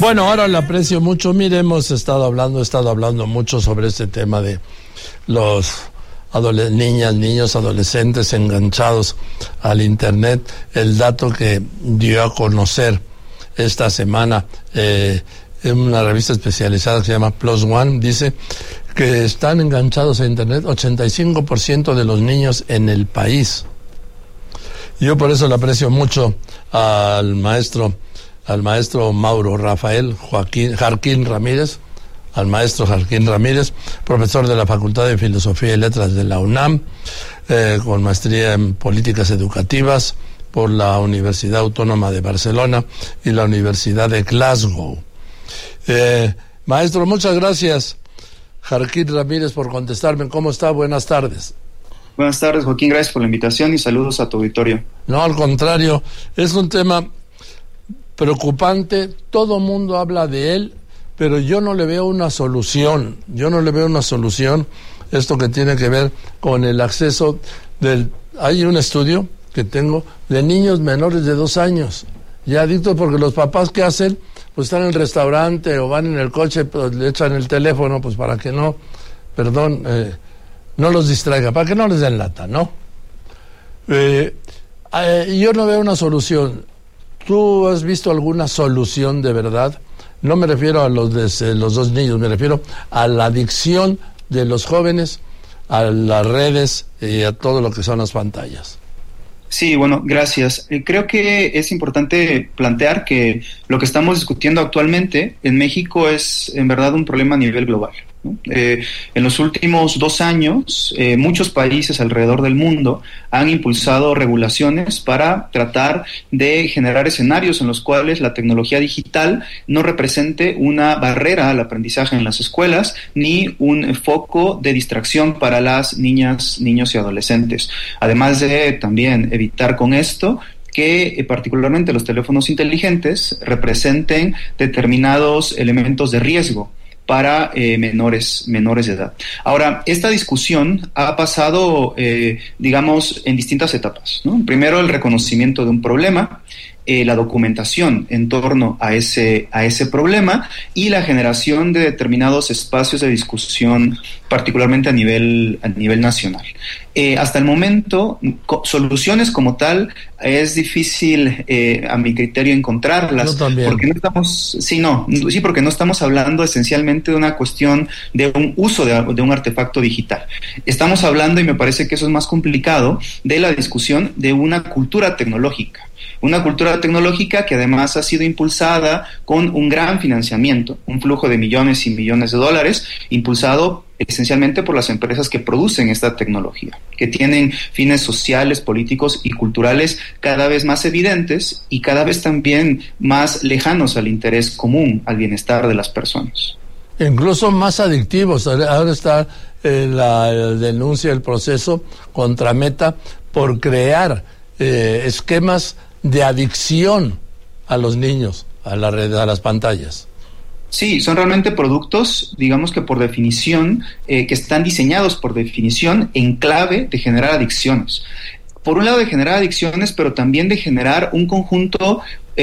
Bueno, ahora le aprecio mucho. Mire, he estado hablando mucho sobre este tema de los niños, adolescentes enganchados al internet. El dato que dio a conocer esta semana en una revista especializada que se llama Plus One, dice que están enganchados a internet 85% de los niños en el país. Yo por eso le aprecio mucho al maestro Mauro Rafael Jarquín Ramírez, al maestro Jarquín Ramírez, profesor de la Facultad de Filosofía y Letras de la UNAM, con maestría en Políticas Educativas por la Universidad Autónoma de Barcelona y la Universidad de Glasgow. Maestro, muchas gracias, Jarquín Ramírez, por contestarme. ¿Cómo está? Buenas tardes. Buenas tardes, Joaquín, gracias por la invitación y saludos a tu auditorio. No, al contrario, es un tema preocupante, todo mundo habla de él, pero yo no le veo una solución. Esto que tiene que ver con el acceso hay un estudio que tengo de niños menores de 2 años, ya adictos, porque los papás, ¿qué hacen? Pues están en el restaurante o van en el coche, pues le echan el teléfono, pues para que no los distraiga, para que no les den lata, ¿no? Yo no veo una solución. ¿Tú has visto alguna solución de verdad? No me refiero a los 2 niños, me refiero a la adicción de los jóvenes a las redes y a todo lo que son las pantallas. Sí, bueno, gracias. Creo que es importante plantear que lo que estamos discutiendo actualmente en México es en verdad un problema a nivel global, ¿no? En los últimos 2 años, muchos países alrededor del mundo han impulsado regulaciones para tratar de generar escenarios en los cuales la tecnología digital no represente una barrera al aprendizaje en las escuelas ni un foco de distracción para las niñas, niños y adolescentes. Además de también evitar con esto que particularmente los teléfonos inteligentes representen determinados elementos de riesgo para menores de edad. Ahora, esta discusión ha pasado, digamos, en distintas etapas, ¿no? Primero, el reconocimiento de un problema, la documentación en torno a ese problema y la generación de determinados espacios de discusión, particularmente a nivel nacional. Hasta el momento, soluciones como tal es difícil, a mi criterio, encontrarlas. Porque no estamos hablando esencialmente de una cuestión de un uso de un artefacto digital. Estamos hablando, y me parece que eso es más complicado, de la discusión de una cultura tecnológica. Una cultura tecnológica que además ha sido impulsada con un gran financiamiento, un flujo de millones y millones de dólares, impulsado esencialmente por las empresas que producen esta tecnología, que tienen fines sociales, políticos y culturales cada vez más evidentes y cada vez también más lejanos al interés común, al bienestar de las personas. Incluso más adictivos. Ahora está la denuncia, el proceso contra Meta por crear esquemas de adicción a los niños, a la red, a las pantallas. Sí, son realmente productos, digamos que por definición, que están diseñados por definición en clave de generar adicciones. Por un lado de generar adicciones, pero también de generar un conjunto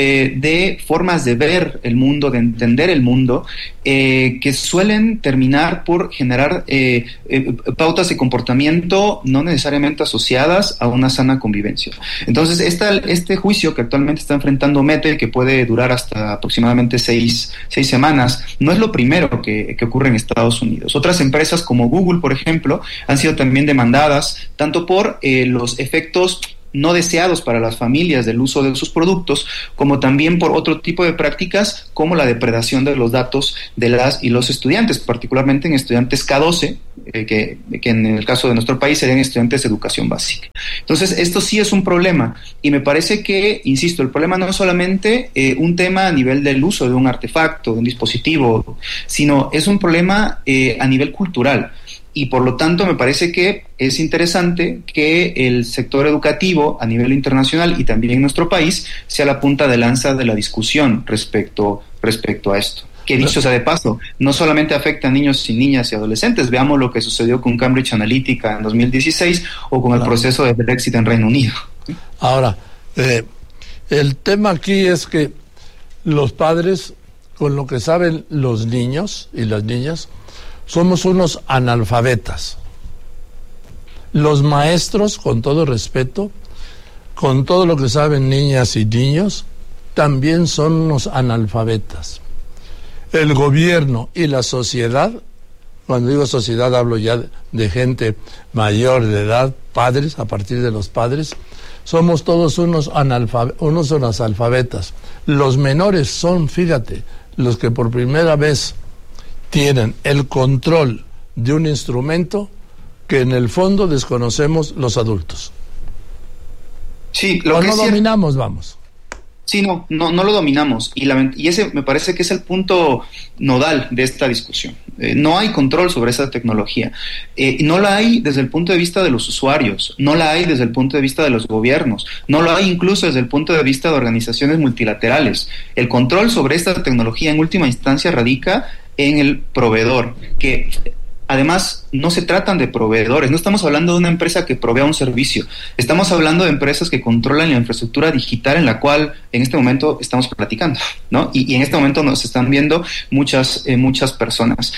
de formas de ver el mundo, de entender el mundo, que suelen terminar por generar pautas de comportamiento no necesariamente asociadas a una sana convivencia. Entonces, este juicio que actualmente está enfrentando Meta, que puede durar hasta aproximadamente 6 semanas, no es lo primero que ocurre en Estados Unidos. Otras empresas como Google, por ejemplo, han sido también demandadas tanto por los efectos no deseados para las familias del uso de sus productos, como también por otro tipo de prácticas como la depredación de los datos de las y los estudiantes, particularmente en estudiantes K12, que en el caso de nuestro país serían estudiantes de educación básica. Entonces, esto sí es un problema, y me parece que, insisto, el problema no es solamente un tema a nivel del uso de un artefacto, de un dispositivo, sino es un problema a nivel cultural. Y por lo tanto me parece que es interesante que el sector educativo a nivel internacional y también en nuestro país sea la punta de lanza de la discusión respecto a esto. Que dicho sea de paso, no solamente afecta a niños y niñas y adolescentes. Veamos lo que sucedió con Cambridge Analytica en 2016 o con el proceso de Brexit en Reino Unido. Ahora, el tema aquí es que los padres con lo que saben los niños y las niñas, somos unos analfabetas. Los maestros, con todo respeto, con todo lo que saben niñas y niños, también son unos analfabetas. El gobierno y la sociedad, cuando digo sociedad hablo ya de gente mayor de edad, padres, a partir de los padres, somos todos unos analfabetas. Los menores son, fíjate, los que por primera vez tienen el control de un instrumento que en el fondo desconocemos los adultos. Sí, lo o que no es dominamos, vamos. Sí, no lo dominamos y ese me parece que es el punto nodal de esta discusión. No hay control sobre esa tecnología. No la hay desde el punto de vista de los usuarios, no la hay desde el punto de vista de los gobiernos, no la hay incluso desde el punto de vista de organizaciones multilaterales. El control sobre esta tecnología en última instancia radica en el proveedor, que además no se tratan de proveedores, no estamos hablando de una empresa que provea un servicio, estamos hablando de empresas que controlan la infraestructura digital en la cual en este momento estamos platicando, ¿no? Y en este momento nos están viendo muchas personas.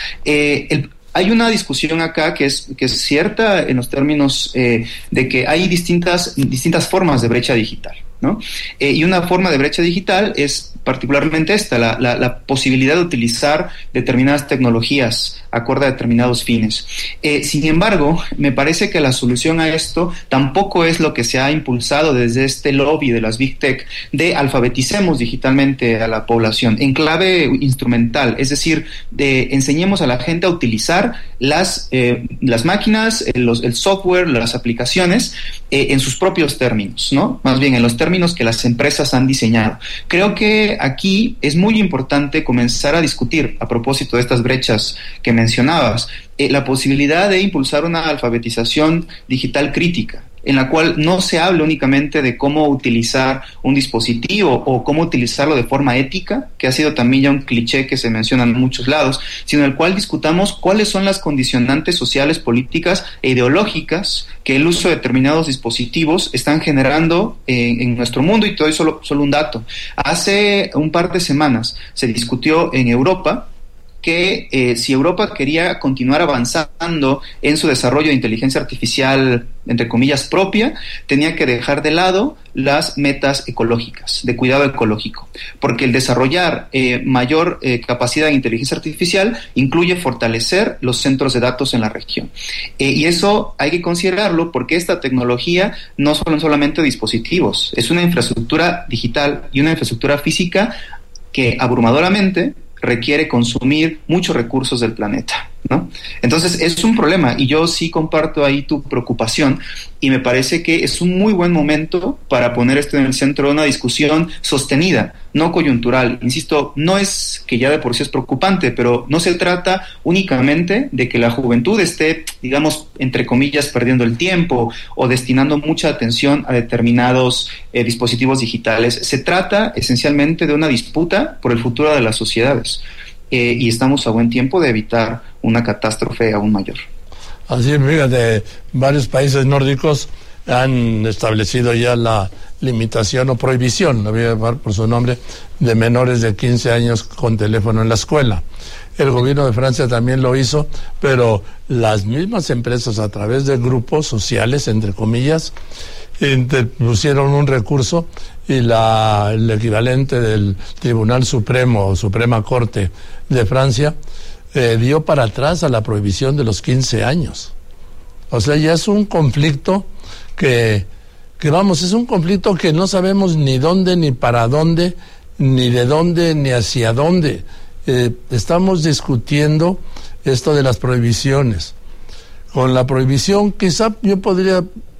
Hay una discusión acá que es cierta en los términos de que hay distintas formas de brecha digital, ¿no? Y una forma de brecha digital es particularmente esta, la posibilidad de utilizar determinadas tecnologías acorde a determinados fines. Sin embargo, me parece que la solución a esto tampoco es lo que se ha impulsado desde este lobby de las Big Tech de alfabeticemos digitalmente a la población en clave instrumental, es decir, enseñemos a la gente a utilizar las máquinas, el software, las aplicaciones en sus propios términos, ¿no? Más bien en los términos que las empresas han diseñado. Creo que aquí es muy importante comenzar a discutir, a propósito de estas brechas que mencionabas, la posibilidad de impulsar una alfabetización digital crítica, en la cual no se hable únicamente de cómo utilizar un dispositivo o cómo utilizarlo de forma ética, que ha sido también ya un cliché que se menciona en muchos lados, sino en el cual discutamos cuáles son las condicionantes sociales, políticas e ideológicas que el uso de determinados dispositivos están generando en nuestro mundo. Y te doy solo un dato. Hace un par de semanas se discutió en Europa que si Europa quería continuar avanzando en su desarrollo de inteligencia artificial, entre comillas, propia, tenía que dejar de lado las metas ecológicas, de cuidado ecológico, porque el desarrollar mayor capacidad de inteligencia artificial incluye fortalecer los centros de datos en la región. Y eso hay que considerarlo porque esta tecnología no son solamente dispositivos, es una infraestructura digital y una infraestructura física que abrumadoramente requiere consumir muchos recursos del planeta, ¿no? Entonces es un problema y yo sí comparto ahí tu preocupación y me parece que es un muy buen momento para poner esto en el centro de una discusión sostenida, no coyuntural. Insisto, no es que ya de por sí es preocupante, pero no se trata únicamente de que la juventud esté, digamos, entre comillas, perdiendo el tiempo o destinando mucha atención a determinados dispositivos digitales. Se trata esencialmente de una disputa por el futuro de las sociedades. Y estamos a buen tiempo de evitar una catástrofe aún mayor. Así, fíjate, varios países nórdicos han establecido ya la limitación o prohibición, lo voy a llamar por su nombre, de menores de 15 años con teléfono en la escuela. El gobierno de Francia también lo hizo, pero las mismas empresas, a través de grupos sociales, entre comillas, interpusieron un recurso y el equivalente del Tribunal Supremo o Suprema Corte de Francia dio para atrás a la prohibición de los 15 años. O sea, ya es un conflicto que vamos, es un conflicto que no sabemos ni dónde, ni para dónde, ni de dónde, ni hacia dónde. Estamos discutiendo esto de las prohibiciones. Con la prohibición, quizá yo podría